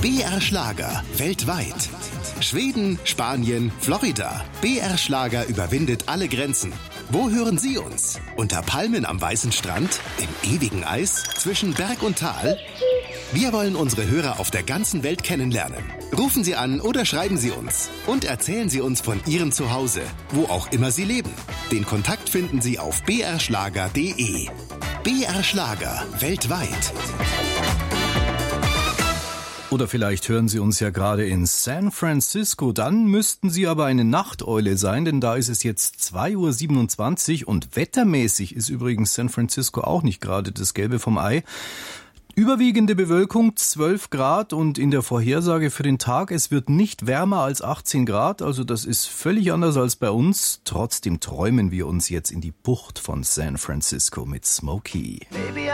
BR Schlager weltweit. Schweden, Spanien, Florida. BR Schlager überwindet alle Grenzen. Wo hören Sie uns? Unter Palmen am weißen Strand? Im ewigen Eis? Zwischen Berg und Tal? Wir wollen unsere Hörer auf der ganzen Welt kennenlernen. Rufen Sie an oder schreiben Sie uns. Und erzählen Sie uns von Ihrem Zuhause, wo auch immer Sie leben. Den Kontakt finden Sie auf brschlager.de. BR Schlager weltweit. Oder vielleicht hören Sie uns ja gerade in San Francisco. Dann müssten Sie aber eine Nachteule sein, denn da ist es jetzt 2:27 Uhr und wettermäßig ist übrigens San Francisco auch nicht gerade das Gelbe vom Ei. Überwiegende Bewölkung 12 Grad und in der Vorhersage für den Tag, es wird nicht wärmer als 18 Grad, also das ist völlig anders als bei uns. Trotzdem träumen wir uns jetzt in die Bucht von San Francisco mit Smokey. Baby,